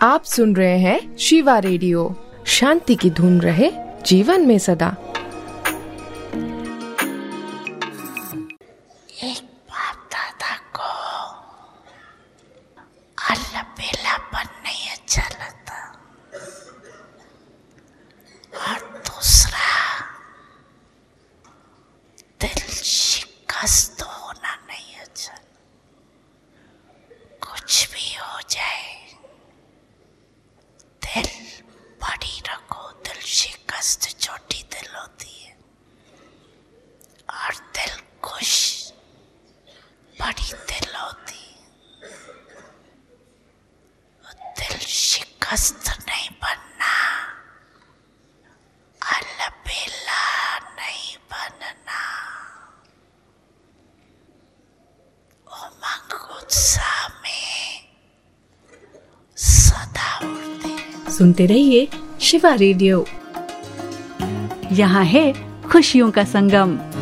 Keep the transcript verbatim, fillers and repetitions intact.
आप सुन रहे हैं शिवा रेडियो। शांति की धुन रहे जीवन में सदा। एक बाप दादा को अलबेलापन नहीं अच्छा लगता और दूसरा दिल शिकस्त होना नहीं अच्छा। कुछ भी हो जाए दिल बड़ी रखो, दिल शिकस्त छोटी दिल होती है और दिल खुश बड़ी दिल होती है। दिल शिकस्त नहीं बनना, अलबेला नहीं बनना, उमंग उत्साह में सदा उड़ते। सुनते रहिए शिवा रेडियो। यहाँ है खुशियों का संगम।